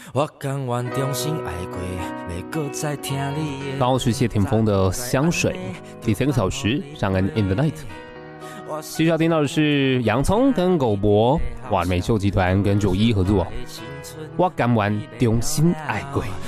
我甘愿重新爱过，袂搁再听你的。 刚好是谢霆锋的《香水》，第3个小时上恩 In the Night。接下来听到的是洋葱跟狗博，哇，美秀集团跟91合作，我甘愿重新爱过。